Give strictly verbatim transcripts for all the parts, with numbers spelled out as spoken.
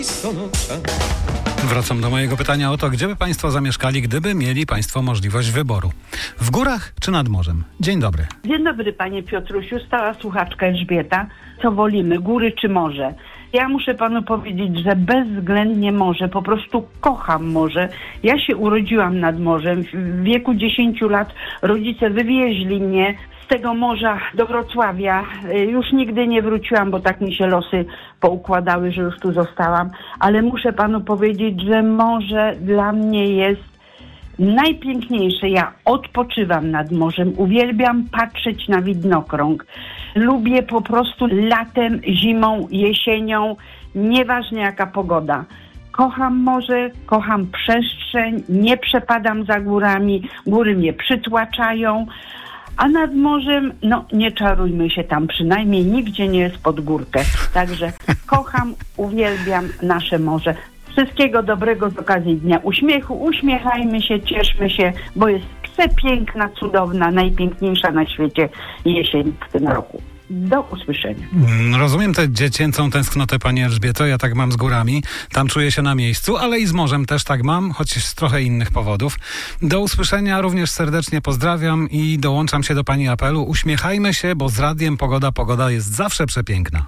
Wracam do mojego pytania o to, gdzie by Państwo zamieszkali, gdyby mieli Państwo możliwość wyboru. W górach czy nad morzem? Dzień dobry. Dzień dobry, panie Piotrusiu, stała słuchaczka Elżbieta. Co wolimy, góry czy morze? Ja muszę panu powiedzieć, że bezwzględnie morze, po prostu kocham morze. Ja się urodziłam nad morzem. W wieku dziesięciu lat rodzice wywieźli mnie z tego morza do Wrocławia. Już nigdy nie wróciłam, bo tak mi się losy poukładały, że już tu zostałam. Ale muszę panu powiedzieć, że morze dla mnie jest najpiękniejsze. Ja odpoczywam nad morzem, uwielbiam patrzeć na widnokrąg. Lubię po prostu latem, zimą, jesienią, nieważne jaka pogoda. Kocham morze, kocham przestrzeń, nie przepadam za górami, góry mnie przytłaczają, a nad morzem, no nie czarujmy się, tam przynajmniej nigdzie nie jest pod górkę. Także kocham, uwielbiam nasze morze. Wszystkiego dobrego z okazji Dnia Uśmiechu. Uśmiechajmy się, cieszmy się, bo jest przepiękna, cudowna, najpiękniejsza na świecie jesień w tym roku. Do usłyszenia. Rozumiem tę dziecięcą tęsknotę, pani Elżbieto, ja tak mam z górami. Tam czuję się na miejscu, ale i z morzem też tak mam, choć z trochę innych powodów. Do usłyszenia, również serdecznie pozdrawiam i dołączam się do pani apelu. Uśmiechajmy się, bo z radiem pogoda, pogoda jest zawsze przepiękna.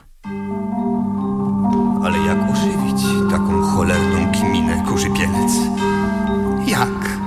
Ale jak ożywić taką cholerną kminę, Kurzypielec? Jak?